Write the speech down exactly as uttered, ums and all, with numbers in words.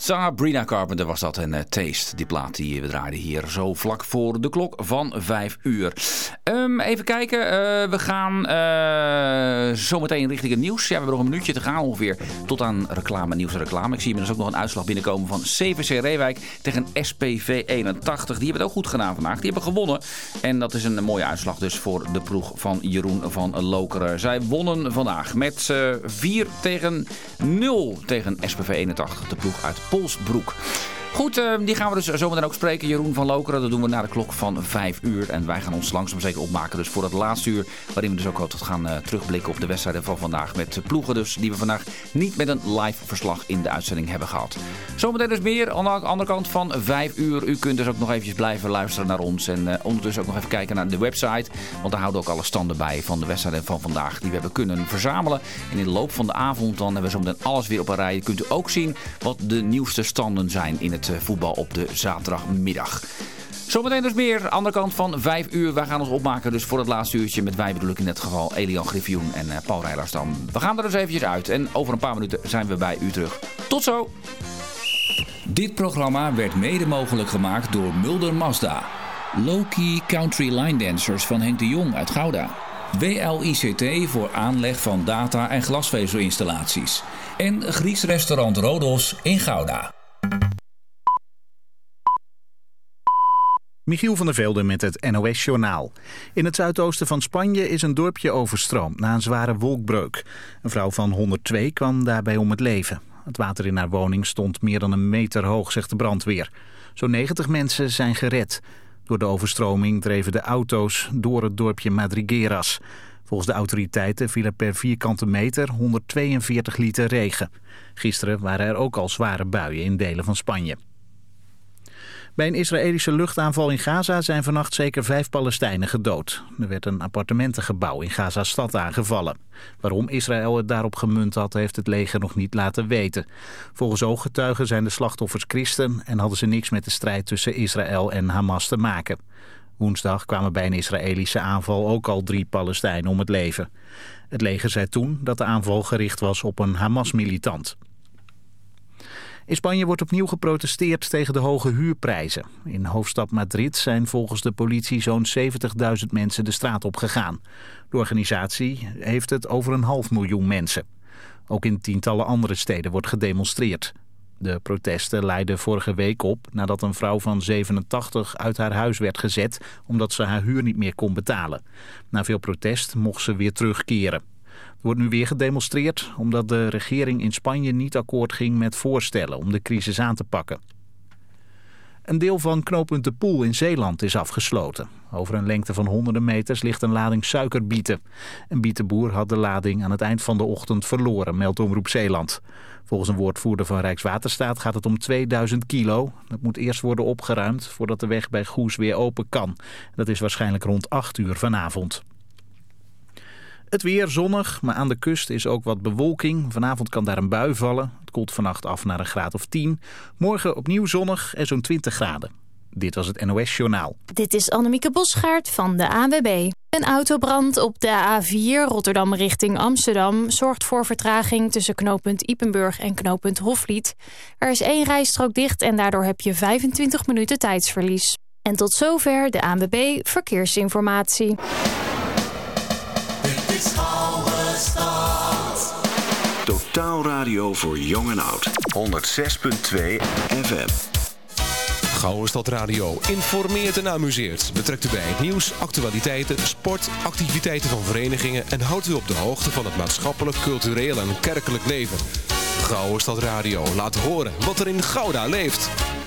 Sabrina Carpenter was dat en uh, Taste, die plaat die we draaiden hier zo vlak voor de klok van vijf uur. Um, even kijken, uh, we gaan uh, zometeen richting het nieuws. Ja, we hebben nog een minuutje te gaan ongeveer tot aan reclame, nieuws en reclame. Ik zie inmiddels ook nog een uitslag binnenkomen van C V C Reewijk tegen S P V eenentachtig. Die hebben het ook goed gedaan vandaag. Die hebben gewonnen en dat is een mooie uitslag dus voor de ploeg van Jeroen van Lokeren. Zij wonnen vandaag met uh, vier tegen nul tegen S P V eenentachtig, de ploeg uit Polsbroek. Goed, uh, die gaan we dus zometeen ook spreken. Jeroen van Lokeren, dat doen we na de klok van vijf uur. En wij gaan ons langzaam zeker opmaken dus voor het laatste uur. Waarin we dus ook altijd gaan uh, terugblikken op de wedstrijden van vandaag. Met ploegen dus die we vandaag niet met een live verslag in de uitzending hebben gehad. Zometeen dus meer aan de andere kant van vijf uur. U kunt dus ook nog eventjes blijven luisteren naar ons. En uh, ondertussen ook nog even kijken naar de website. Want daar houden we ook alle standen bij van de wedstrijden van vandaag. Die we hebben kunnen verzamelen. En in de loop van de avond dan hebben we zometeen alles weer op een rij. Kunt u ook zien wat de nieuwste standen zijn in het voetbal op de zaterdagmiddag. Zometeen dus meer. Andere kant van vijf uur. Wij gaan ons opmaken dus voor het laatste uurtje. Met wij bedoel ik in dit geval Elian Griffioen en uh, Paul Rijlersdam. We gaan er dus eventjes uit. En over een paar minuten zijn we bij u terug. Tot zo! Dit programma werd mede mogelijk gemaakt door Mulder Mazda. Low-key Country Line Dancers van Henk de Jong uit Gouda. W L I C T voor aanleg van data- en glasvezelinstallaties. En Grieks restaurant Rodos in Gouda. Michiel van der Velde met het N O S-journaal. In het zuidoosten van Spanje is een dorpje overstroomd na een zware wolkbreuk. Een vrouw van honderdtwee kwam daarbij om het leven. Het water in haar woning stond meer dan een meter hoog, zegt de brandweer. Zo'n negentig mensen zijn gered. Door de overstroming dreven de auto's door het dorpje Madrigueras. Volgens de autoriteiten viel er per vierkante meter honderdtweeënveertig liter regen. Gisteren waren er ook al zware buien in delen van Spanje. Bij een Israëlische luchtaanval in Gaza zijn vannacht zeker vijf Palestijnen gedood. Er werd een appartementengebouw in Gaza-stad aangevallen. Waarom Israël het daarop gemunt had, heeft het leger nog niet laten weten. Volgens ooggetuigen zijn de slachtoffers christen en hadden ze niks met de strijd tussen Israël en Hamas te maken. Woensdag kwamen bij een Israëlische aanval ook al drie Palestijnen om het leven. Het leger zei toen dat de aanval gericht was op een Hamas-militant. In Spanje wordt opnieuw geprotesteerd tegen de hoge huurprijzen. In hoofdstad Madrid zijn volgens de politie zo'n zeventigduizend mensen de straat op gegaan. De organisatie heeft het over een half miljoen mensen. Ook in tientallen andere steden wordt gedemonstreerd. De protesten leidden vorige week op nadat een vrouw van zevenentachtig uit haar huis werd gezet omdat ze haar huur niet meer kon betalen. Na veel protest mocht ze weer terugkeren. Er wordt nu weer gedemonstreerd omdat de regering in Spanje niet akkoord ging met voorstellen om de crisis aan te pakken. Een deel van knooppunt De Poel in Zeeland is afgesloten. Over een lengte van honderden meters ligt een lading suikerbieten. Een bietenboer had de lading aan het eind van de ochtend verloren, meldt Omroep Zeeland. Volgens een woordvoerder van Rijkswaterstaat gaat het om tweeduizend kilo. Dat moet eerst worden opgeruimd voordat de weg bij Goes weer open kan. Dat is waarschijnlijk rond acht uur vanavond. Het weer zonnig, maar aan de kust is ook wat bewolking. Vanavond kan daar een bui vallen. Het koelt vannacht af naar een graad of tien. Morgen opnieuw zonnig en zo'n twintig graden. Dit was het N O S-journaal. Dit is Annemieke Bosgaard van de A N W B. Een autobrand op de A vier Rotterdam richting Amsterdam zorgt voor vertraging tussen knooppunt Ypenburg en knooppunt Hofvliet. Er is één rijstrook dicht en daardoor heb je vijfentwintig minuten tijdsverlies. En tot zover de A N W B Verkeersinformatie. Totaal radio voor jong en oud. honderd zes komma twee F M. Gouwenstad Radio informeert en amuseert. Betrekt u bij het nieuws, actualiteiten, sport, activiteiten van verenigingen en houdt u op de hoogte van het maatschappelijk, cultureel en kerkelijk leven. Gouwenstad Radio laat horen wat er in Gouda leeft.